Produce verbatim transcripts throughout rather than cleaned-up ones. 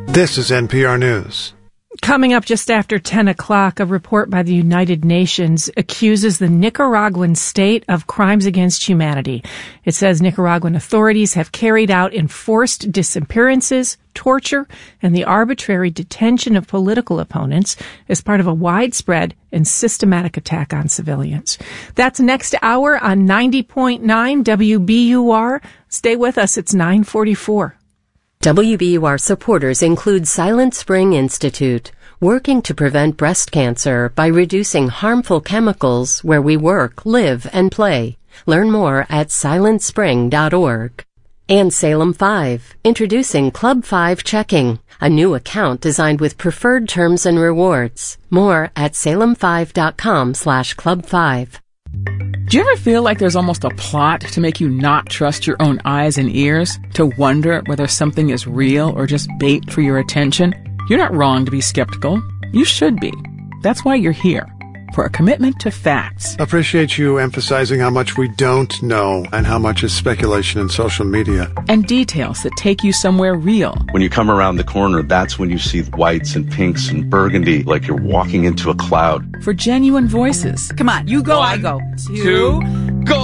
This is N P R News. Coming up just after ten o'clock, a report by the United Nations accuses the Nicaraguan state of crimes against humanity. It says Nicaraguan authorities have carried out enforced disappearances, torture, and the arbitrary detention of political opponents as part of a widespread and systematic attack on civilians. That's next hour on ninety point nine W B U R. Stay with us. It's nine forty-four. W B U R supporters include Silent Spring Institute, working to prevent breast cancer by reducing harmful chemicals where we work, live, and play. Learn more at silent spring dot org. And Salem five, introducing Club five Checking, a new account designed with preferred terms and rewards. More at salem five dot com slash club five. Do you ever feel like there's almost a plot to make you not trust your own eyes and ears? To wonder whether something is real or just bait for your attention? You're not wrong to be skeptical. You should be. That's why you're here. For a commitment to facts. Appreciate you emphasizing how much we don't know and how much is speculation in social media. And details that take you somewhere real. When you come around the corner, that's when you see whites and pinks and burgundy, like you're walking into a cloud. For genuine voices. Come on, you go, One, I go. Two, go!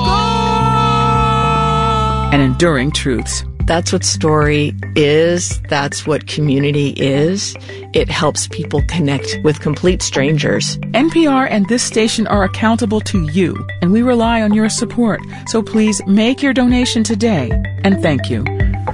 And enduring truths. That's what story is. That's what community is. It helps people connect with complete strangers. N P R and this station are accountable to you, and we rely on your support. So please make your donation today, and thank you.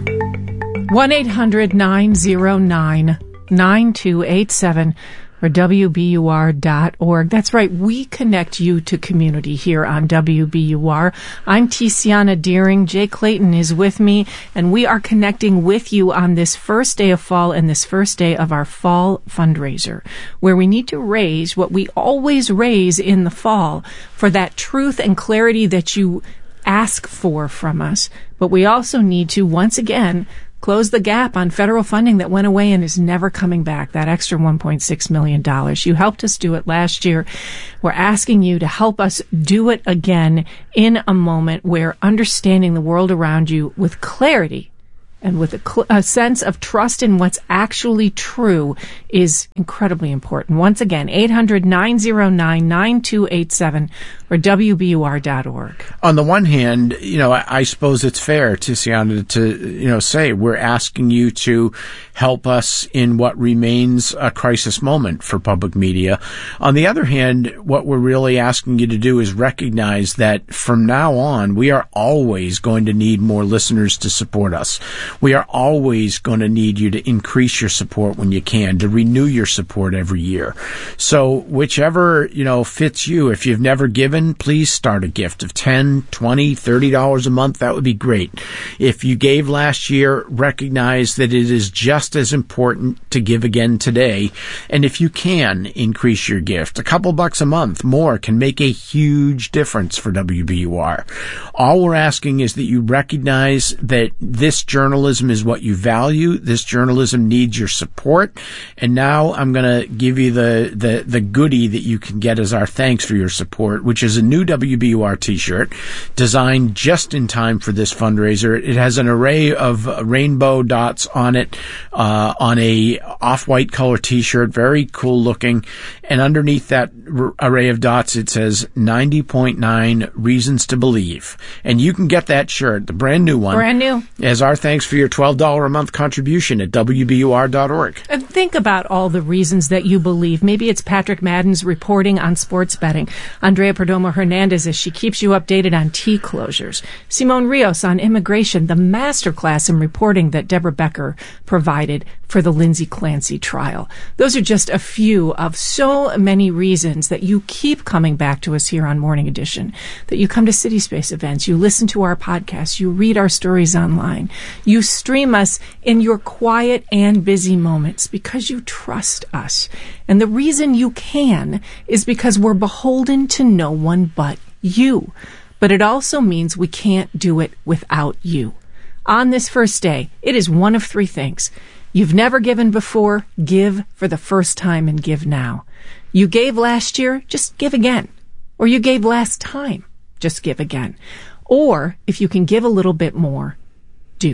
one eight hundred nine oh nine nine two eight seven or W B U R dot org. That's right. We connect you to community here on W B U R. I'm Tiziana Deering. Jay Clayton is with me, and we are connecting with you on this first day of fall and this first day of our fall fundraiser, where we need to raise what we always raise in the fall for that truth and clarity that you ask for from us. But we also need to, once again, close the gap on federal funding that went away and is never coming back, that extra one point six million dollars. You helped us do it last year. We're asking you to help us do it again in a moment where understanding the world around you with clarity and with a, cl- a sense of trust in what's actually true is incredibly important. Once again, eight hundred nine oh nine nine two eight seven or W B U R dot org. On the one hand, you know, I, I suppose it's fair, Tiziana, to, you know, say we're asking you to help us in what remains a crisis moment for public media. On the other hand, what we're really asking you to do is recognize that from now on, we are always going to need more listeners to support us. We are always going to need you to increase your support when you can, to renew your support every year. So whichever, you know, fits you. If you've never given, please start a gift of ten, twenty, thirty dollars a month. That would be great. If you gave last year, recognize that it is just as important to give again today. And if you can increase your gift, a couple bucks a month more can make a huge difference for W B U R. All we're asking is that you recognize that this journalism is what you value. This journalism needs your support. And now I'm going to give you the, the, the goodie that you can get as our thanks for your support, which is a new W B U R t-shirt designed just in time for this fundraiser. It has an array of rainbow dots on it, uh, on a off-white color t-shirt, very cool looking. And underneath that r- array of dots, it says ninety point nine Reasons to Believe. And you can get that shirt, the brand new one. Brand new. As our thanks for your twelve dollars a month contribution at W B U R dot org. And think about all the reasons that you believe. Maybe it's Patrick Madden's reporting on sports betting. Andrea Perdomo Hernandez as she keeps you updated on T closures. Simone Rios on immigration, the masterclass in reporting that Deborah Becker provided for the Lindsay Clancy trial. Those are just a few of so many reasons that you keep coming back to us here on Morning Edition, that you come to City Space events, you listen to our podcasts, you read our stories online, you stream us in your quiet and busy moments because you trust us. And the reason you can is because we're beholden to no one but you. But it also means we can't do it without you. On this first day, it is one of three things. You've never given before, give for the first time and give now. You gave last year, just give again. Or you gave last time, just give again. Or if you can give a little bit more, do.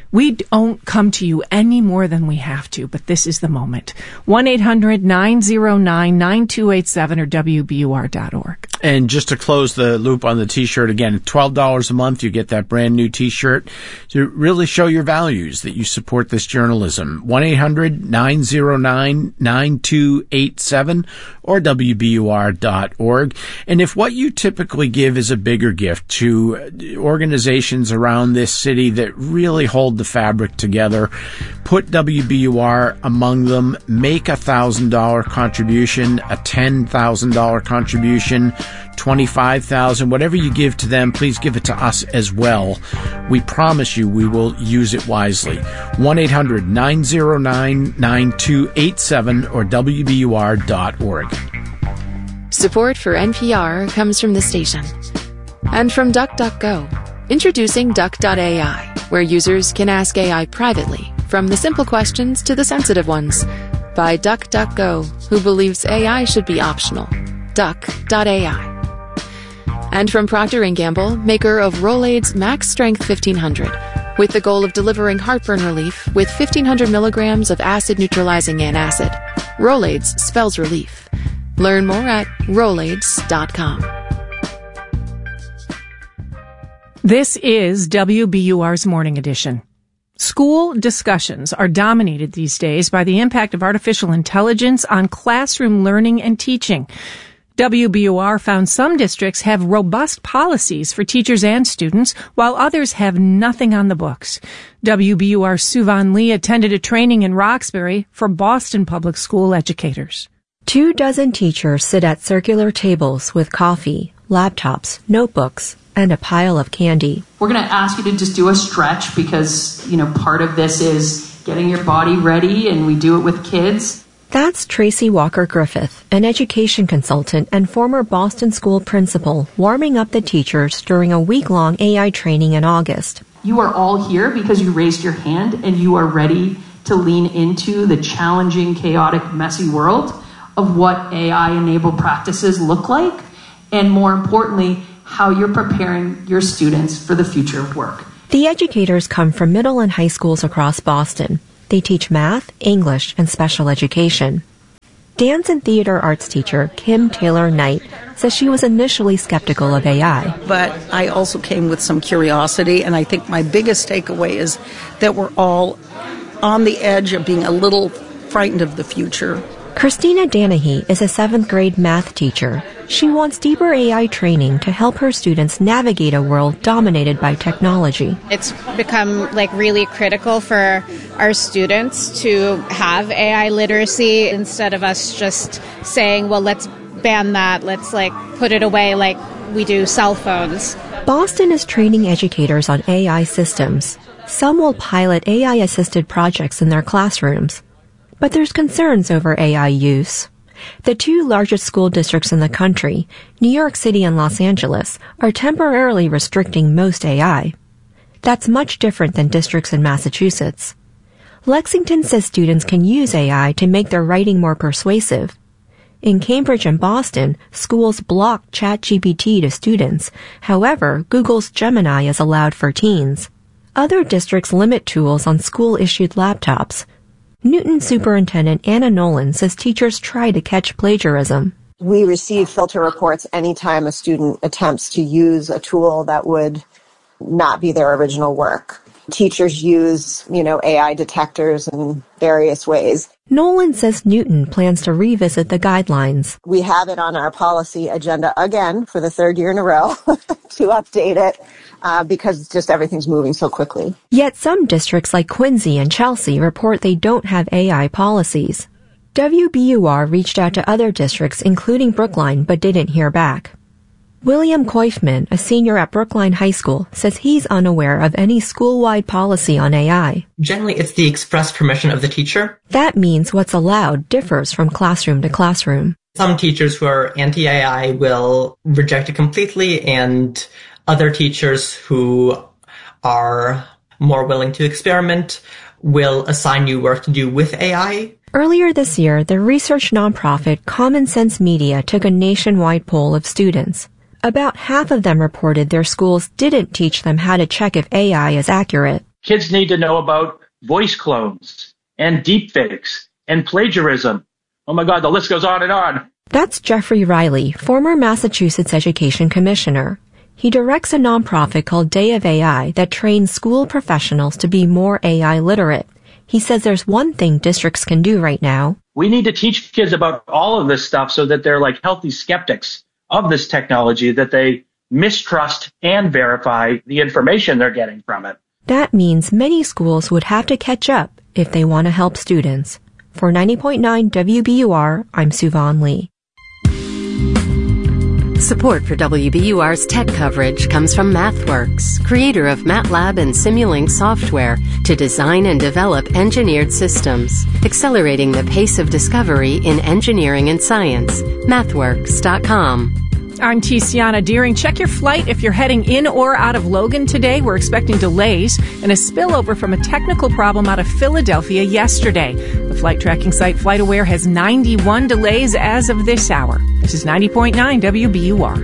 We don't come to you any more than we have to, but this is the moment. one eight hundred nine oh nine nine two eight seven or W B U R dot org. And just to close the loop on the T-shirt, again, twelve dollars a month, you get that brand new T-shirt to really show your values, that you support this journalism. one eight hundred nine oh nine nine two eight seven or W B U R dot org. And if what you typically give is a bigger gift to organizations around this city that really hold the fabric together, put W B U R among them, make a one thousand dollars contribution, a ten thousand dollars contribution, twenty-five thousand dollars, whatever you give to them, please give it to us as well. We promise you we will use it wisely. one eight hundred nine oh nine nine two eight seven or W B U R dot org. Support for N P R comes from the station and from DuckDuckGo. Introducing Duck dot A I, where users can ask A I privately, from the simple questions to the sensitive ones, by DuckDuckGo, who believes A I should be optional. Duck dot A I. And from Procter and Gamble, maker of Rolaids Max Strength fifteen hundred, with the goal of delivering heartburn relief with fifteen hundred milligrams of acid-neutralizing antacid. Rolaids spells relief. Learn more at Rolaids dot com. This is W B U R's Morning Edition. School discussions are dominated these days by the impact of artificial intelligence on classroom learning and teaching. W B U R found some districts have robust policies for teachers and students, while others have nothing on the books. W B U R's Suvan Lee attended a training in Roxbury for Boston Public School educators. Two dozen teachers sit at circular tables with coffee, laptops, notebooks, and a pile of candy. We're going to ask you to just do a stretch because, you know, part of this is getting your body ready, and we do it with kids. That's Tracy Walker Griffith, an education consultant and former Boston school principal, warming up the teachers during a week-long A I training in August. You are all here because you raised your hand and you are ready to lean into the challenging, chaotic, messy world of what A I-enabled practices look like, and more importantly, how you're preparing your students for the future of work. The educators come from middle and high schools across Boston. They teach math, English, and special education. Dance and theater arts teacher Kim Taylor Knight says she was initially skeptical of A I. But I also came with some curiosity, and I think my biggest takeaway is that we're all on the edge of being a little frightened of the future. Christina Danahy is a seventh grade math teacher. She wants deeper A I training to help her students navigate a world dominated by technology. It's become like really critical for our students to have A I literacy instead of us just saying, well, let's ban that, let's like put it away like we do cell phones. Boston is training educators on A I systems. Some will pilot A I-assisted projects in their classrooms. But there's concerns over A I use. The two largest school districts in the country, New York City and Los Angeles, are temporarily restricting most A I. That's much different than districts in Massachusetts. Lexington says students can use A I to make their writing more persuasive. In Cambridge and Boston, schools block ChatGPT to students. However, Google's Gemini is allowed for teens. Other districts limit tools on school-issued laptops. Newton Superintendent Anna Nolan says teachers try to catch plagiarism. We receive filter reports anytime a student attempts to use a tool that would not be their original work. Teachers use, you know, A I detectors in various ways. Nolan says Newton plans to revisit the guidelines. We have it on our policy agenda again for the third year in a row to update it. Uh, because just everything's moving so quickly. Yet some districts like Quincy and Chelsea report they don't have A I policies. W B U R reached out to other districts, including Brookline, but didn't hear back. William Koifman, a senior at Brookline High School, says he's unaware of any school-wide policy on A I. Generally, it's the express permission of the teacher. That means what's allowed differs from classroom to classroom. Some teachers who are anti-A I will reject it completely, and other teachers who are more willing to experiment will assign you work to do with A I. Earlier this year, the research nonprofit Common Sense Media took a nationwide poll of students. About half of them reported their schools didn't teach them how to check if A I is accurate. Kids need to know about voice clones and deepfakes and plagiarism. Oh my God, the list goes on and on. That's Jeffrey Riley, former Massachusetts Education Commissioner. He directs a nonprofit called Day of A I that trains school professionals to be more A I literate. He says there's one thing districts can do right now. We need to teach kids about all of this stuff so that they're like healthy skeptics of this technology, that they mistrust and verify the information they're getting from it. That means many schools would have to catch up if they want to help students. For ninety point nine W B U R, I'm Suvan Lee. Support for W B U R's tech coverage comes from MathWorks, creator of MATLAB and Simulink software to design and develop engineered systems, accelerating the pace of discovery in engineering and science. mathworks dot com. I'm Tiziana Deering. Check your flight if you're heading in or out of Logan today. We're expecting delays and a spillover from a technical problem out of Philadelphia yesterday. The flight tracking site FlightAware has ninety-one delays as of this hour. This is ninety point nine W B U R.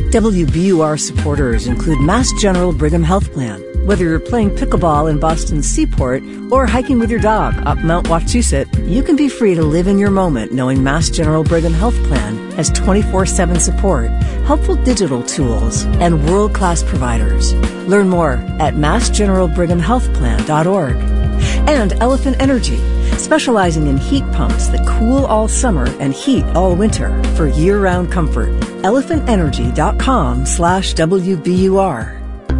W B U R supporters include Mass General Brigham Health Plan. Whether you're playing pickleball in Boston's Seaport or hiking with your dog up Mount Wachusett, you can be free to live in your moment knowing Mass General Brigham Health Plan has twenty-four seven support, helpful digital tools, and world-class providers. Learn more at mass general brigham health plan dot org. And Elephant Energy, specializing in heat pumps that cool all summer and heat all winter for year-round comfort. elephant energy dot com slash W B U R.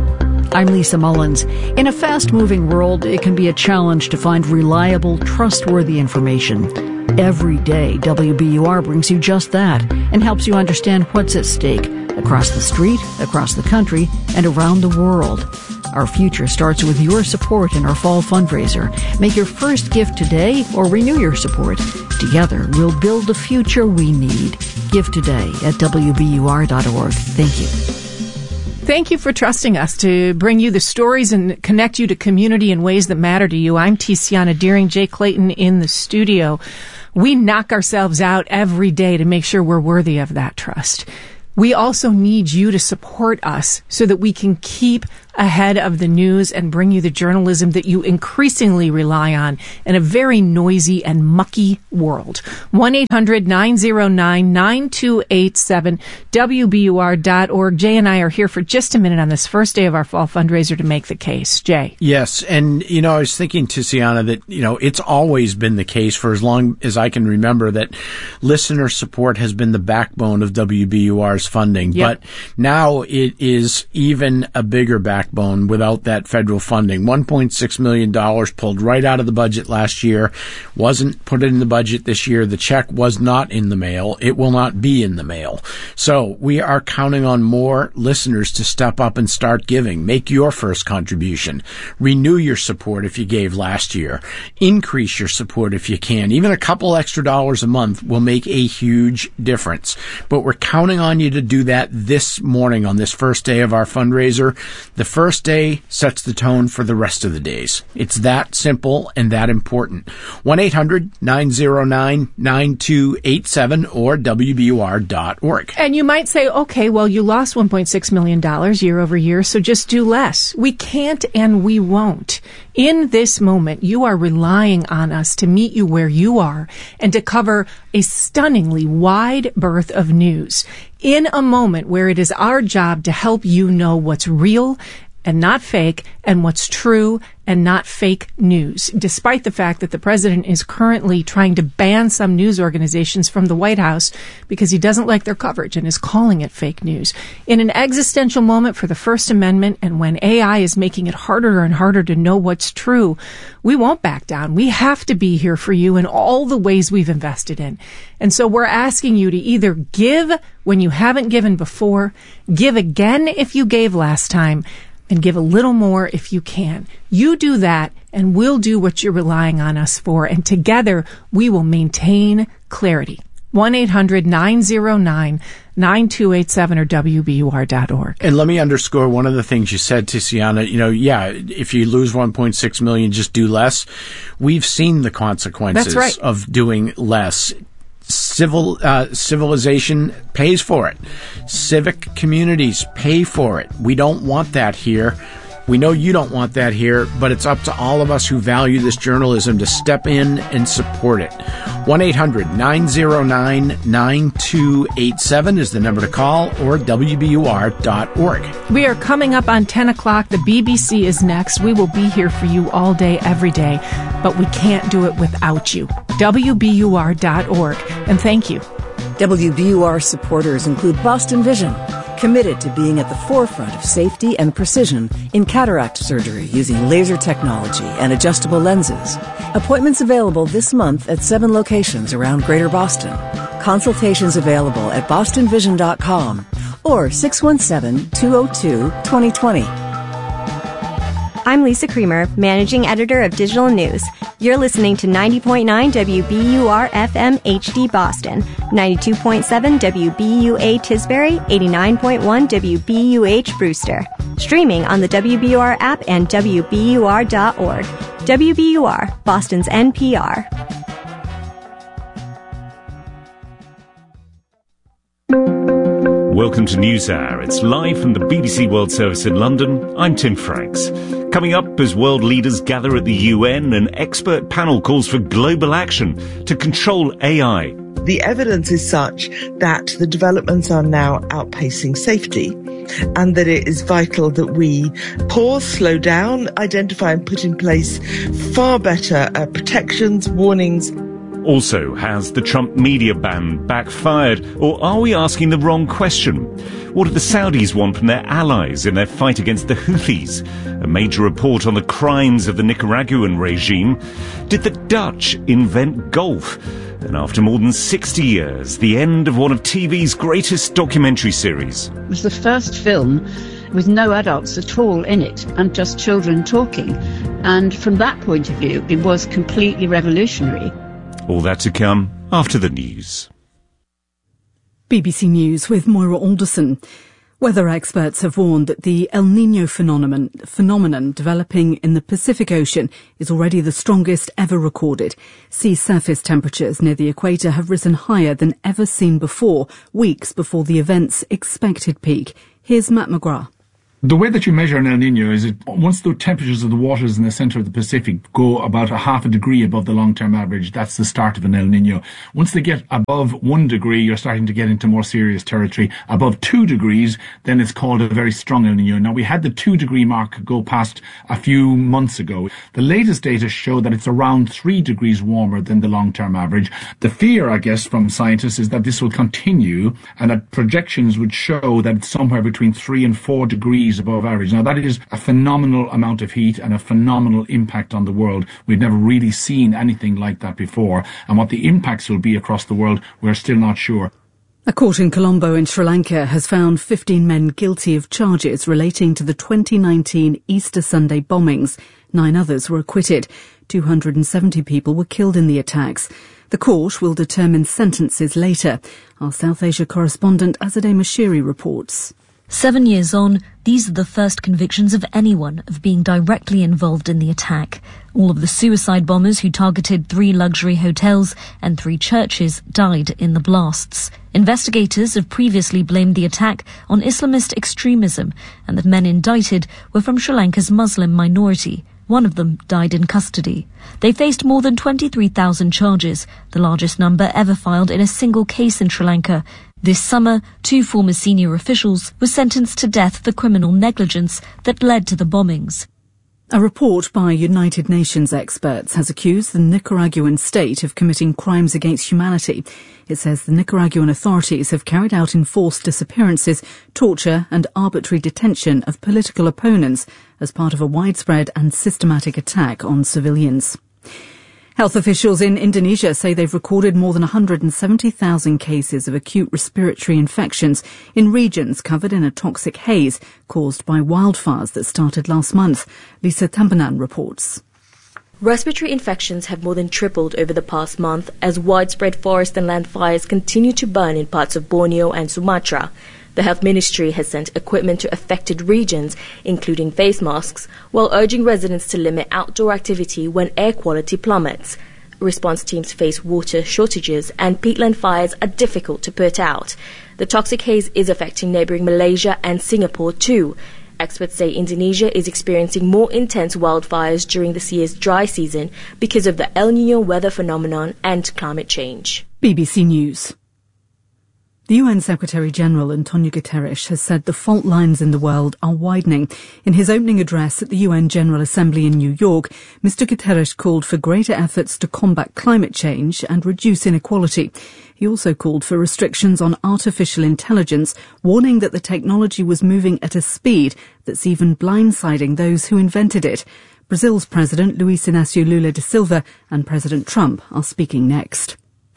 I'm Lisa Mullins. In a fast-moving world, it can be a challenge to find reliable, trustworthy information. Every day, W B U R brings you just that and helps you understand what's at stake across the street, across the country, and around the world. Our future starts with your support in our fall fundraiser. Make your first gift today or renew your support. Together, we'll build the future we need. Give today at W B U R dot org. Thank you. Thank you for trusting us to bring you the stories and connect you to community in ways that matter to you. I'm Tiziana Deering, Jay Clayton in the studio. We knock ourselves out every day to make sure we're worthy of that trust. We also need you to support us so that we can keep ahead of the news and bring you the journalism that you increasingly rely on in a very noisy and mucky world. one eight hundred nine oh nine nine two eight seven, W B U R dot org. Jay and I are here for just a minute on this first day of our fall fundraiser to make the case. Jay. Yes, and, you know, I was thinking, Tiziana, that, you know, it's always been the case for as long as I can remember that listener support has been the backbone of W B U R's funding. Yep. But now it is even a bigger backbone without that federal funding. one point six million dollars pulled right out of the budget last year, wasn't put in the budget this year. The check was not in the mail. It will not be in the mail. So we are counting on more listeners to step up and start giving. Make your first contribution. Renew your support if you gave last year. Increase your support if you can. Even a couple extra dollars a month will make a huge difference. But we're counting on you to do that this morning on this first day of our fundraiser. The first day sets the tone for the rest of the days. It's that simple and that important. one eight hundred nine oh nine nine two eight seven or W B U R dot org. And you might say, okay, well, you lost one point six million dollars year over year, so just do less. We can't and we won't. In this moment, you are relying on us to meet you where you are and to cover a stunningly wide berth of news in a moment where it is our job to help you know what's real and not fake and what's true and not fake news, despite the fact that the president is currently trying to ban some news organizations from the White House because he doesn't like their coverage and is calling it fake news. In an existential moment for the First Amendment and when A I is making it harder and harder to know what's true, we won't back down. We have to be here for you in all the ways we've invested in. And so we're asking you to either give when you haven't given before, give again if you gave last time, and give a little more if you can. You do that, and we'll do what you're relying on us for, and together we will maintain clarity. one eight hundred nine oh nine nine two eight seven or W B U R dot org. And let me underscore one of the things you said, Tiziana. You know, yeah, if you lose one point six million dollars, just do less. We've seen the consequences That's right. of doing less. Civil uh, civilization pays for it. Civic communities pay for it. We don't want that here. We know you don't want that here, but it's up to all of us who value this journalism to step in and support it. one eight hundred nine oh nine nine two eight seven is the number to call, or W B U R dot org. We are coming up on ten o'clock. The B B C is next. We will be here for you all day, every day, but we can't do it without you. W B U R dot org. And thank you. W B U R supporters include Boston Vision, committed to being at the forefront of safety and precision in cataract surgery using laser technology and adjustable lenses. Appointments available this month at seven locations around Greater Boston. Consultations available at boston vision dot com or six one seven, two oh two, two oh two oh. I'm Lisa Creamer, Managing Editor of Digital News. You're listening to ninety point nine W B U R F M H D Boston, ninety-two point seven W B U A Tisbury, eighty-nine point one W B U H Brewster. Streaming on the W B U R app and W B U R dot org. W B U R, Boston's N P R. Welcome to NewsHour. It's live from the B B C World Service in London. I'm Tim Franks. Coming up, as world leaders gather at the U N, an expert panel calls for global action to control A I. The evidence is such that the developments are now outpacing safety, and that it is vital that we pause, slow down, identify and put in place far better uh, protections, warnings. Also, has the Trump media ban backfired, or are we asking the wrong question? What do the Saudis want from their allies in their fight against the Houthis? A major report on the crimes of the Nicaraguan regime. Did the Dutch invent golf? And after more than sixty years, the end of one of T V's greatest documentary series. It was the first film with no adults at all in it and just children talking. And from that point of view, it was completely revolutionary. All that to come after the news. B B C News with Moira Alderson. Weather experts have warned that the El Niño phenomenon, phenomenon developing in the Pacific Ocean is already the strongest ever recorded. Sea surface temperatures near the equator have risen higher than ever seen before, weeks before the event's expected peak. Here's Matt McGrath. The way that you measure an El Niño is that once the temperatures of the waters in the centre of the Pacific go about a half a degree above the long-term average, that's the start of an El Niño. Once they get above one degree, you're starting to get into more serious territory. Above two degrees, then it's called a very strong El Niño. Now, we had the two-degree mark go past a few months ago. The latest data show that it's around three degrees warmer than the long-term average. The fear, I guess, from scientists is that this will continue, and that projections would show that it's somewhere between three and four degrees above average. Now, that is a phenomenal amount of heat and a phenomenal impact on the world. We've never really seen anything like that before. And what the impacts will be across the world, we're still not sure. A court in Colombo in Sri Lanka has found fifteen men guilty of charges relating to the twenty nineteen Easter Sunday bombings. Nine others were acquitted. two hundred seventy people were killed in the attacks. The court will determine sentences later. Our South Asia correspondent Azadeh Mashiri reports. Seven years on, these are the first convictions of anyone of being directly involved in the attack. All of the suicide bombers who targeted three luxury hotels and three churches died in the blasts. Investigators have previously blamed the attack on Islamist extremism, and the men indicted were from Sri Lanka's Muslim minority. One of them died in custody. They faced more than twenty-three thousand charges, the largest number ever filed in a single case in Sri Lanka. This summer, two former senior officials were sentenced to death for criminal negligence that led to the bombings. A report by United Nations experts has accused the Nicaraguan state of committing crimes against humanity. It says the Nicaraguan authorities have carried out enforced disappearances, torture and arbitrary detention of political opponents as part of a widespread and systematic attack on civilians. Health officials in Indonesia say they've recorded more than one hundred seventy thousand cases of acute respiratory infections in regions covered in a toxic haze caused by wildfires that started last month. Lisa Tampanan reports. Respiratory infections have more than tripled over the past month as widespread forest and land fires continue to burn in parts of Borneo and Sumatra. The Health Ministry has sent equipment to affected regions, including face masks, while urging residents to limit outdoor activity when air quality plummets. Response teams face water shortages and peatland fires are difficult to put out. The toxic haze is affecting neighbouring Malaysia and Singapore too. Experts say Indonesia is experiencing more intense wildfires during this year's dry season because of the El Niño weather phenomenon and climate change. B B C News. The U N Secretary-General Antonio Guterres has said the fault lines in the world are widening. In his opening address at the U N General Assembly in New York, Mister Guterres called for greater efforts to combat climate change and reduce inequality. He also called for restrictions on artificial intelligence, warning that the technology was moving at a speed that's even blindsiding those who invented it. Brazil's President Luiz Inácio Lula da Silva and President Trump are speaking next.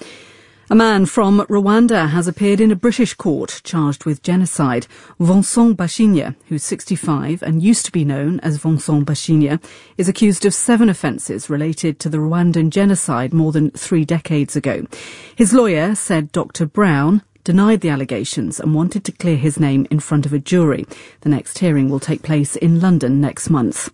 A man from Rwanda has appeared in a British court charged with genocide. Vincent Bashinya, who's sixty-five and used to be known as Vincent Bashinya, is accused of seven offences related to the Rwandan genocide more than three decades ago. His lawyer said Doctor Brown denied the allegations and wanted to clear his name in front of a jury. The next hearing will take place in London next month.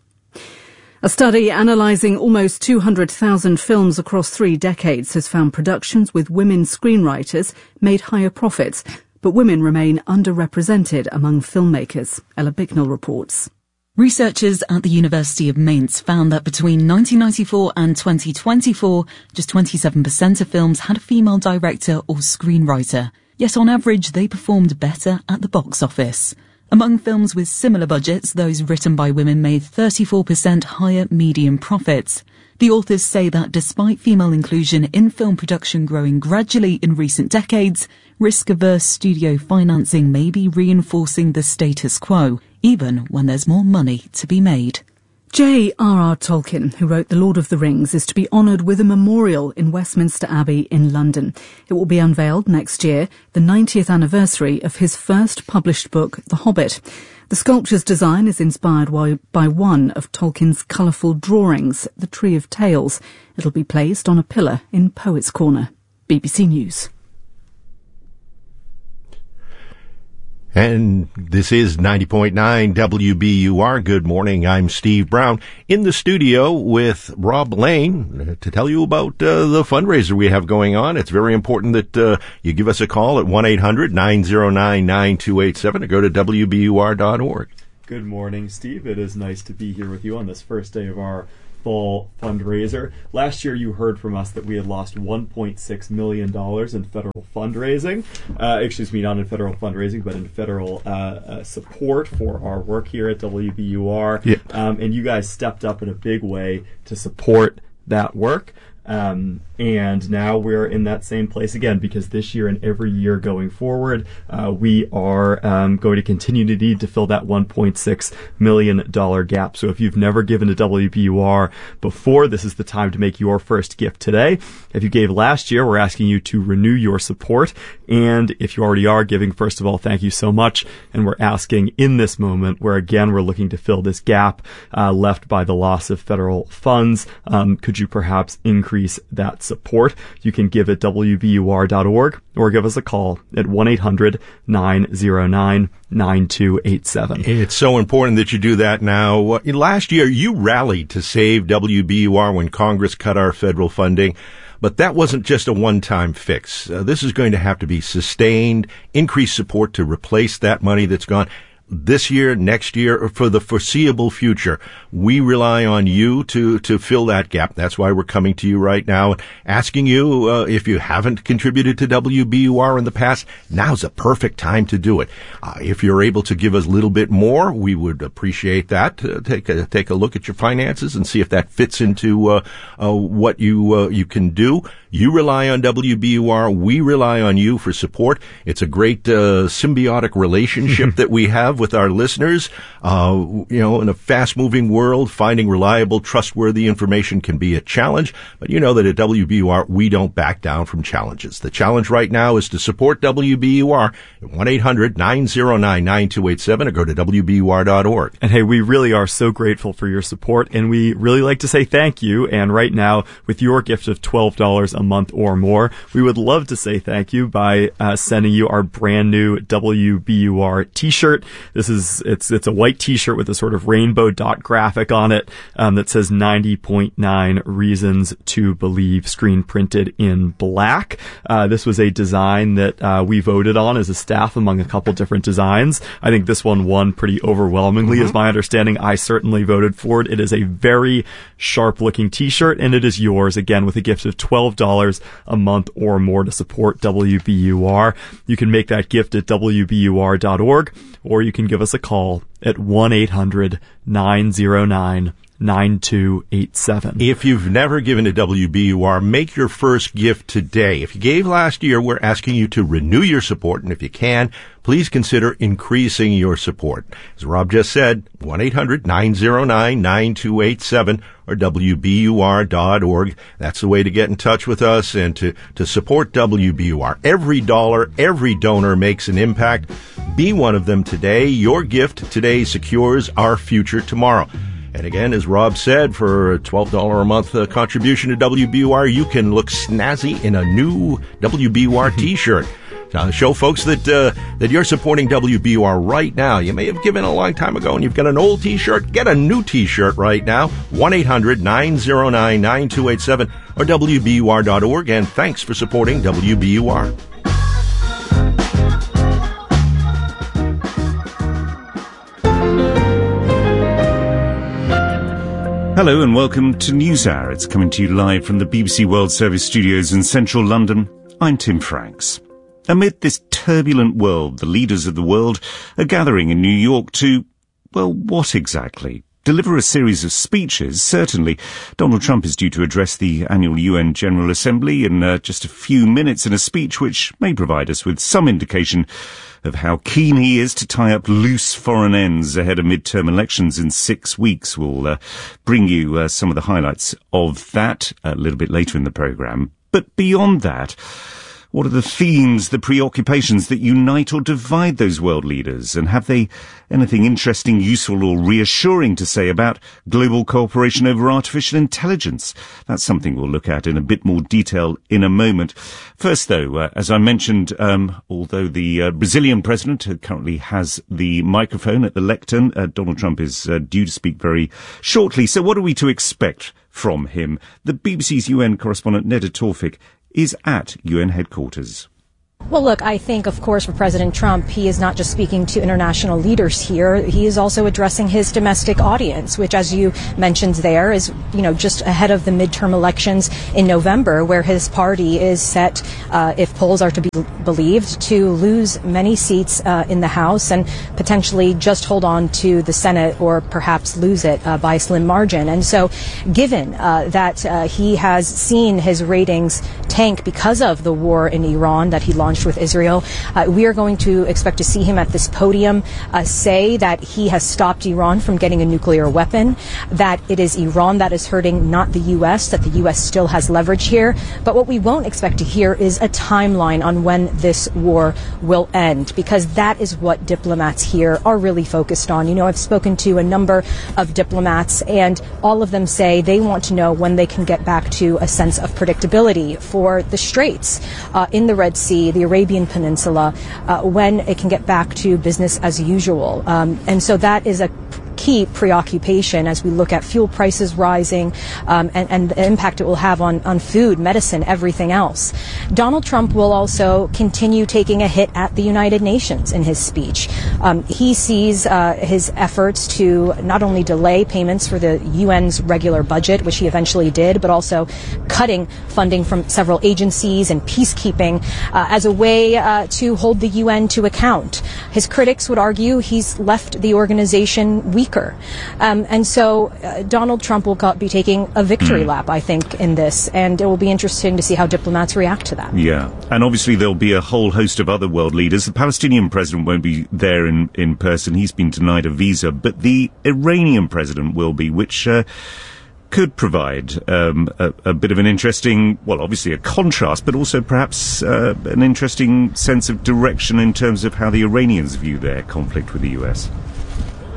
A study analysing almost two hundred thousand films across three decades has found productions with women screenwriters made higher profits, but women remain underrepresented among filmmakers. Ella Bicknell reports. Researchers at the University of Mainz found that between nineteen ninety-four and twenty twenty-four, just twenty-seven percent of films had a female director or screenwriter. Yet on average, they performed better at the box office. Among films with similar budgets, those written by women made thirty-four percent higher median profits. The authors say that despite female inclusion in film production growing gradually in recent decades, risk-averse studio financing may be reinforcing the status quo, even when there's more money to be made. J R R Tolkien, who wrote The Lord of the Rings, is to be honoured with a memorial in Westminster Abbey in London. It will be unveiled next year, the ninetieth anniversary of his first published book, The Hobbit. The sculpture's design is inspired by one of Tolkien's colourful drawings, The Tree of Tales. It'll be placed on a pillar in Poets' Corner. B B C News. And this is ninety point nine W B U R. Good morning. I'm Steve Brown in the studio with Rob Lane to tell you about uh, the fundraiser we have going on. It's very important that uh, you give us a call at one eight hundred nine oh nine nine two eight seven or go to W B U R dot org. Good morning, Steve. It is nice to be here with you on this first day of our fall fundraiser. Last year you heard from us that we had lost one point six million dollars in federal fundraising. Uh, excuse me, not in federal fundraising, but in federal uh, uh, support for our work here at W B U R. Yeah. Um, and you guys stepped up in a big way to support that work. Um, and now we're in that same place again, because this year and every year going forward, uh, we are um, going to continue to need to fill that one point six million dollars gap. So if you've never given to W B U R before, this is the time to make your first gift today. If you gave last year, we're asking you to renew your support. And if you already are giving, first of all, thank you so much. And we're asking in this moment, where again we're looking to fill this gap uh, left by the loss of federal funds, um, could you perhaps increase that support? You can give at W B U R dot org or give us a call at one eight hundred nine oh nine nine two eight seven. It's so important that you do that now. Last year, you rallied to save W B U R when Congress cut our federal funding. But that wasn't just a one-time fix. Uh, this is going to have to be sustained, increased support to replace that money that's gone. This year, next year, or for the foreseeable future, we rely on you to, to fill that gap. That's why we're coming to you right now, asking you, uh, if you haven't contributed to W B U R in the past, now's a perfect time to do it. Uh, if you're able to give us a little bit more, we would appreciate that. Uh, take a, take a look at your finances and see if that fits into, uh, uh, what you, uh, you can do. You rely on W B U R. We rely on you for support. It's a great, uh, symbiotic relationship that we have with our listeners. Uh, you know, in a fast-moving world, finding reliable, trustworthy information can be a challenge. But you know that at W B U R, we don't back down from challenges. The challenge right now is to support W B U R at one eight hundred nine oh nine nine two eight seven or go to W B U R dot org. And hey, we really are so grateful for your support, and we really like to say thank you. And right now, with your gift of twelve dollars a month or more, we would love to say thank you by uh, sending you our brand new W B U R t-shirt. This is, it's, it's a white t-shirt with a sort of rainbow dot graphic on it, um, that says ninety point nine reasons to believe, screen printed in black. Uh, this was a design that, uh, we voted on as a staff among a couple different designs. I think this one won pretty overwhelmingly, mm-hmm. is my understanding. I certainly voted for it. It is a very sharp looking t-shirt, and it is yours, again, with a gift of twelve dollars a month or more to support W B U R. You can make that gift at W B U R dot org, or you can give us a call at one eight hundred nine oh nine nine two eight seven. If you've never given to W B U R, make your first gift today. If you gave last year, we're asking you to renew your support, and if you can, please consider increasing your support. As Rob just said, one eight hundred nine oh nine nine two eight seven or W B U R dot org. That's the way to get in touch with us and to, to support W B U R. Every dollar, every donor makes an impact. Be one of them today. Your gift today secures our future tomorrow. And again, as Rob said, for a twelve dollars a month uh, contribution to W B U R, you can look snazzy in a new W B U R t-shirt. Now, show folks that uh, that you're supporting W B U R right now. You may have given a long time ago and you've got an old t-shirt. Get a new t-shirt right now. one eight hundred nine oh nine nine two eight seven or W B U R dot org. And thanks for supporting W B U R. Hello and welcome to NewsHour. It's coming to you live from the B B C World Service studios in central London. I'm Tim Franks. Amid this turbulent world, the leaders of the world are gathering in New York to, well, what exactly? Deliver a series of speeches, certainly. Donald Trump is due to address the annual U N General Assembly in uh, just a few minutes in a speech which may provide us with some indication of how keen he is to tie up loose foreign ends ahead of midterm elections in six weeks. We'll uh, bring you uh, some of the highlights of that a little bit later in the programme. But beyond that, what are the themes, the preoccupations that unite or divide those world leaders? And have they anything interesting, useful or reassuring to say about global cooperation over artificial intelligence? That's something we'll look at in a bit more detail in a moment. First, though, uh, as I mentioned, um, although the uh, Brazilian president uh, currently has the microphone at the lectern, uh, Donald Trump is uh, due to speak very shortly. So what are we to expect from him? The B B C's U N correspondent, Neda Tawfik, is at U N headquarters. Well, look, I think, of course, for President Trump, he is not just speaking to international leaders here. He is also addressing his domestic audience, which, as you mentioned there, is, you know, just ahead of the midterm elections in November, where his party is set, uh, if polls are to be believed, to lose many seats uh, in the House and potentially just hold on to the Senate or perhaps lose it uh, by a slim margin. And so, given uh, that uh, he has seen his ratings tank because of the war in Iran that he launched with Israel, uh, we are going to expect to see him at this podium uh, say that he has stopped Iran from getting a nuclear weapon, that it is Iran that is hurting, not the U S, that the U S still has leverage here. But what we won't expect to hear is a timeline on when this war will end, because that is what diplomats here are really focused on. You know, I've spoken to a number of diplomats, and all of them say they want to know when they can get back to a sense of predictability for the Straits uh, in the Red Sea, the Arabian Peninsula, uh, when it can get back to business as usual. Um, and so that is a key preoccupation as we look at fuel prices rising um, and, and the impact it will have on, on food, medicine, everything else. Donald Trump will also continue taking a hit at the United Nations in his speech. Um, he sees uh, his efforts to not only delay payments for the U N's regular budget, which he eventually did, but also cutting funding from several agencies and peacekeeping uh, as a way uh, to hold the U N to account. His critics would argue he's left the organization weaker. Um, and so uh, Donald Trump will be taking a victory mm. lap, I think, in this, and it will be interesting to see how diplomats react to that. Yeah, and obviously there'll be a whole host of other world leaders. The Palestinian president won't be there in, in person. He's been denied a visa, but the Iranian president will be, which uh, could provide um, a, a bit of an interesting, well, obviously a contrast, but also perhaps uh, an interesting sense of direction in terms of how the Iranians view their conflict with the U S.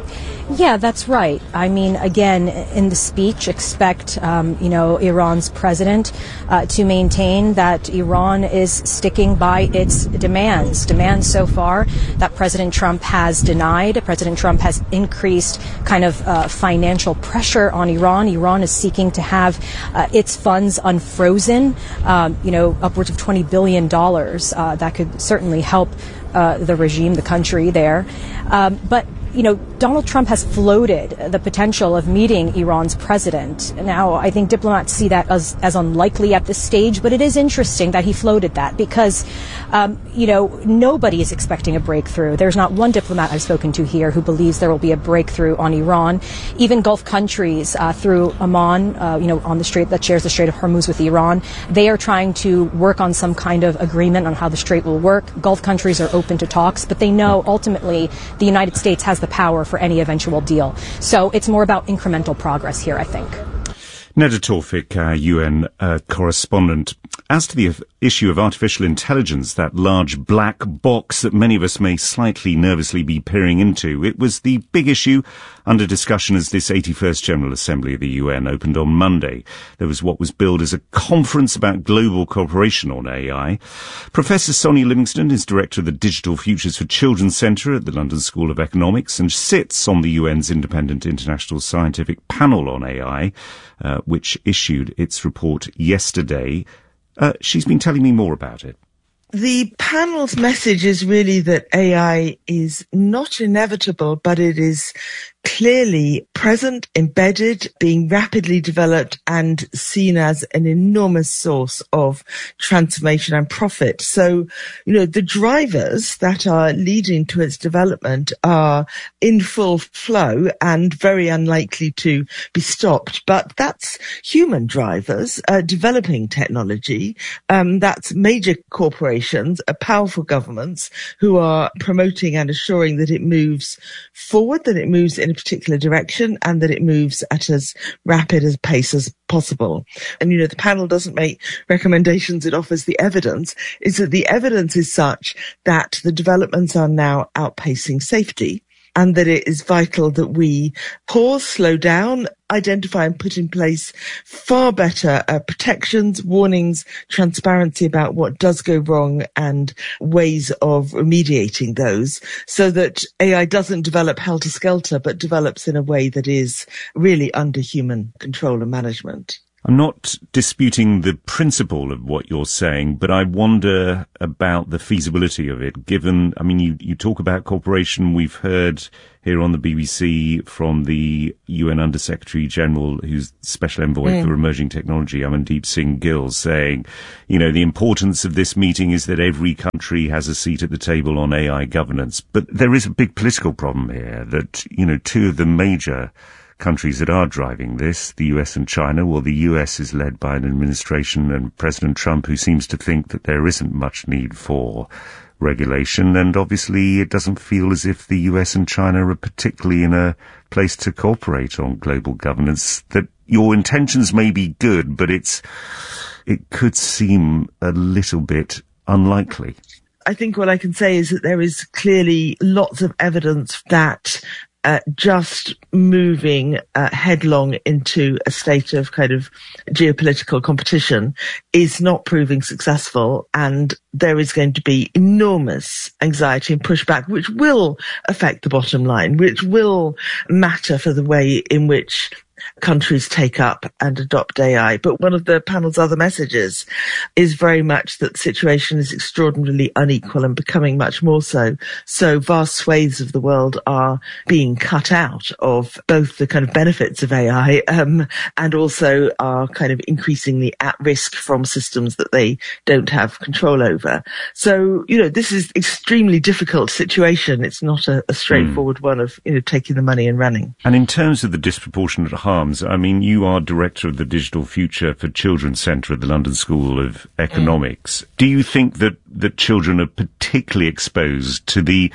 Yeah, that's right. I mean, again, in the speech, expect, um, you know, Iran's president uh, to maintain that Iran is sticking by its demands. Demands so far that President Trump has denied. President Trump has increased kind of uh, financial pressure on Iran. Iran is seeking to have uh, its funds unfrozen, um, you know, upwards of twenty billion dollars. Uh, that could certainly help uh, the regime, the country there. Um, but You know, Donald Trump has floated the potential of meeting Iran's president. Now, I think diplomats see that as, as unlikely at this stage, but it is interesting that he floated that because, um, you know, nobody is expecting a breakthrough. There's not one diplomat I've spoken to here who believes there will be a breakthrough on Iran. Even Gulf countries uh, through Oman, uh, you know, on the strait that shares the Strait of Hormuz with Iran, they are trying to work on some kind of agreement on how the strait will work. Gulf countries are open to talks, but they know ultimately the United States has the power for any eventual deal. So it's more about incremental progress here, I think. Neda Tawfik, our U N uh, correspondent. As to the issue of artificial intelligence, that large black box that many of us may slightly nervously be peering into, it was the big issue under discussion as this eighty-first General Assembly of the U N opened on Monday. There was what was billed as a conference about global cooperation on A I. Professor Sonia Livingston is director of the Digital Futures for Children Centre at the London School of Economics and sits on the U N's Independent International Scientific Panel on A I, uh, which issued its report yesterday. Uh, she's been telling me more about it. The panel's message is really that A I is not inevitable, but it is clearly present, embedded, being rapidly developed and seen as an enormous source of transformation and profit. So, you know, the drivers that are leading to its development are in full flow and very unlikely to be stopped. But that's human drivers, uh, developing technology. Um, that's major corporations, uh, powerful governments who are promoting and assuring that it moves forward, that it moves in a particular direction and that it moves at as rapid a pace as possible. And, you know, the panel doesn't make recommendations, it offers the evidence, is that the evidence is such that the developments are now outpacing safety and that it is vital that we pause, slow down, identify and put in place far better uh, protections, warnings, transparency about what does go wrong and ways of remediating those so that A I doesn't develop helter-skelter but develops in a way that is really under human control and management. I'm not disputing the principle of what you're saying, but I wonder about the feasibility of it, given, I mean, you, you talk about cooperation. We've heard here on the B B C from the U N Under-Secretary General, who's Special Envoy mm. for Emerging Technology, Amandeep Singh Gill, saying, you know, the importance of this meeting is that every country has a seat at the table on A I governance. But there is a big political problem here that, you know, two of the major countries that are driving this, the U S and China, well, the U S is led by an administration and President Trump who seems to think that there isn't much need for regulation, and obviously it doesn't feel as if the U S and China are particularly in a place to cooperate on global governance. That your intentions may be good, but it's it could seem a little bit unlikely. I think what I can say is that there is clearly lots of evidence that Uh, just moving uh, headlong into a state of kind of geopolitical competition is not proving successful, and there is going to be enormous anxiety and pushback, which will affect the bottom line, which will matter for the way in which countries take up and adopt A I. But one of the panel's other messages is very much that the situation is extraordinarily unequal and becoming much more so. So vast swathes of the world are being cut out of both the kind of benefits of A I um, and also are kind of increasingly at risk from systems that they don't have control over. So, you know, this is extremely difficult situation. It's not a, a straightforward mm. one of, you know, taking the money and running. And in terms of the disproportionate harms, I mean, you are director of the Digital Future for Children Centre at the London School of Economics. Mm. Do you think that, that children are particularly exposed to the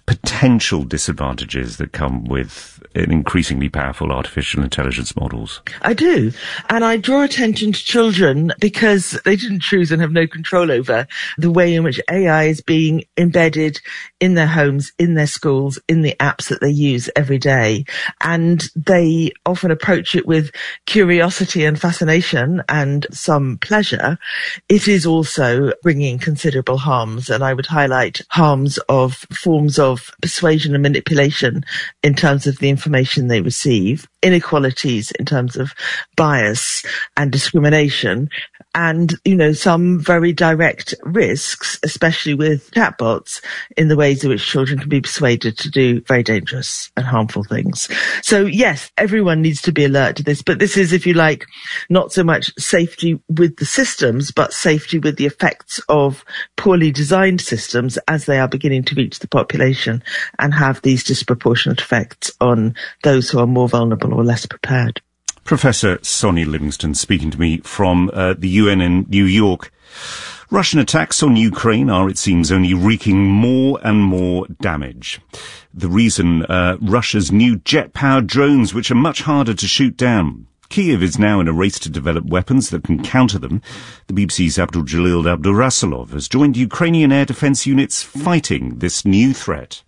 potential disadvantages that come with an increasingly powerful artificial intelligence models? I do. And I draw attention to children because they didn't choose and have no control over the way in which A I is being embedded in their homes, in their schools, in the apps that they use every day. And they often approach it with curiosity and fascination and some pleasure. It is also bringing considerable harms. And I would highlight harms of forms of persuasion and manipulation in terms of the information they receive, inequalities in terms of bias and discrimination, and, you know, some very direct risks, especially with chatbots, in the ways in which children can be persuaded to do very dangerous and harmful things. So yes, everyone needs to be alert to this, but this is, if you like, not so much safety with the systems, but safety with the effects of poorly designed systems as they are beginning to reach the population and have these disproportionate effects on those who are more vulnerable or less prepared. Professor Sonia Livingstone speaking to me from uh, the U N in New York. Russian attacks on Ukraine are, it seems, only wreaking more and more damage. The reason, uh, Russia's new jet-powered drones, which are much harder to shoot down. Kiev is now in a race to develop weapons that can counter them. The B B C's Abdul Jalil Abdurasulov has joined Ukrainian air defense units fighting this new threat.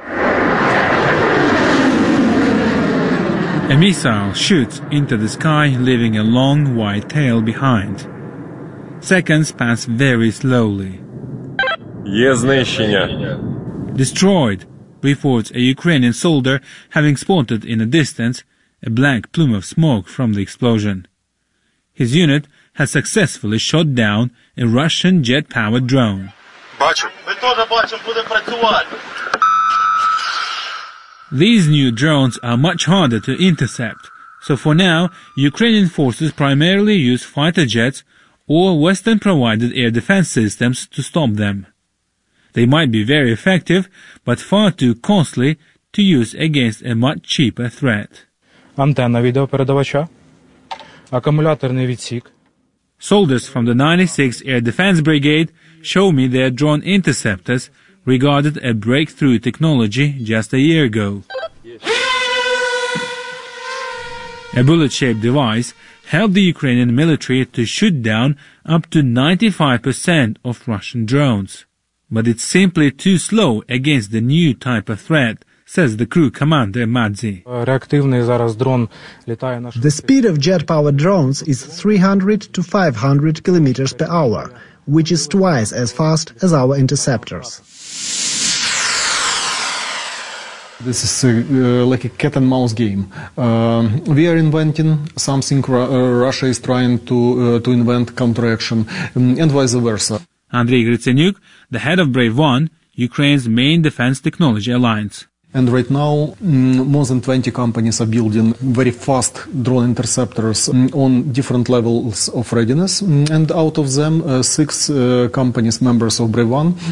A missile shoots into the sky, leaving a long white tail behind. Seconds pass very slowly. Destroyed, reports a Ukrainian soldier having spotted in the distance a black plume of smoke from the explosion. His unit has successfully shot down a Russian jet-powered drone. These new drones are much harder to intercept, so for now, Ukrainian forces primarily use fighter jets or Western-provided air defense systems to stop them. They might be very effective, but far too costly to use against a much cheaper threat. Антенна відеопередавача, акумуляторний відсік. Soldiers from the ninety-sixth Air Defense Brigade show me their drone interceptors, regarded a breakthrough technology just a year ago. A bullet-shaped device helped the Ukrainian military to shoot down up to ninety-five percent of Russian drones. But it's simply too slow against the new type of threat, says the crew commander Madzi. The speed of jet-powered drones is three hundred to five hundred kilometers per hour, which is twice as fast as our interceptors. This is uh, like a cat and mouse game. Uh, we are inventing something uh, Russia is trying to uh, to invent counteraction, um, and vice versa. Andrei Gritsenyuk, the head of Brave One, Ukraine's main defense technology alliance. And right now, mm, more than twenty companies are building very fast drone interceptors mm, on different levels of readiness. Mm, and out of them, uh, six uh, companies, members of Brave One,